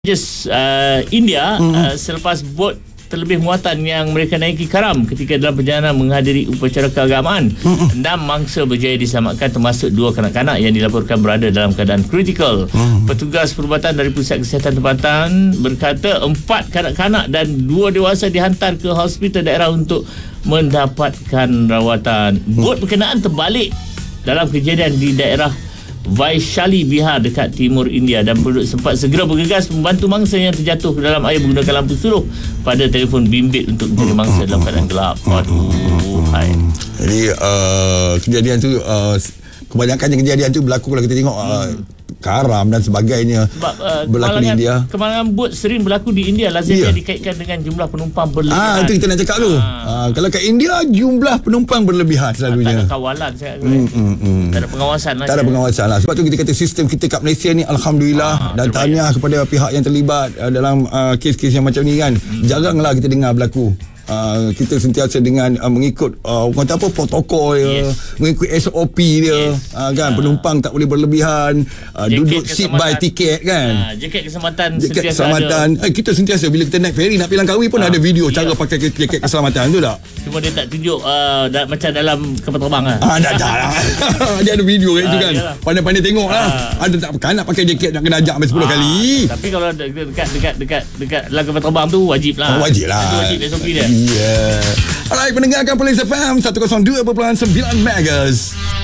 India selepas bot terlebih muatan yang mereka naiki karam ketika dalam perjalanan menghadiri upacara keagamaan. 6 mangsa berjaya diselamatkan, termasuk 2 kanak-kanak yang dilaporkan berada dalam keadaan kritikal. Petugas perubatan dari Pusat Kesihatan Tempatan berkata 4 kanak-kanak dan 2 dewasa dihantar ke hospital daerah untuk mendapatkan rawatan. Bot berkenaan terbalik dalam kejadian di daerah Vaishali Bihar dekat timur India, dan penduduk sempat segera bergegas membantu mangsa yang terjatuh ke dalam air menggunakan lampu suruh pada telefon bimbit untuk mencari mangsa dalam keadaan gelap. Hai. Jadi kejadian tu kebanyakan kejadian tu berlaku kalau kita tengok karam dan sebagainya. Sebab berlaku di India. Kemalangan bot sering berlaku di India, lazimnya dikaitkan dengan jumlah penumpang berlebihan. Itu kita nak cakap tu. Kalau kat India jumlah penumpang berlebihan selalunya. Tak ada kawalan saya. Tak ada pengawasan lah. Tak ada pengawasan lah. Sebab tu kita kata sistem kita kat Malaysia ni alhamdulillah, dan tahniah kepada pihak yang terlibat dalam kes-kes yang macam ni kan. Jaranglah kita dengar berlaku. Kita sentiasa dengan mengikut orang kata apa, protokol dia, mengikut SOP dia, kan, penumpang tak boleh berlebihan, duduk seat by tiket kan, jaket keselamatan ada. Kita sentiasa bila kita naik ferry nak pergi Langkawi pun ada video cara pakai jaket keselamatan tu tak, cuma dia tak tunjuk macam dalam kapal terbang lah. Tak lah. Dia ada video kat itu kan, pandai-pandai tengok lah. Ada tak nak pakai jaket nak kena ajak sampai 10 kali. Tapi kalau dekat dalam kapal terbang tu wajib lah. Wajib lah. Wajib SOP dia. Alright, pendengarkan Police FM 102.9 MHz.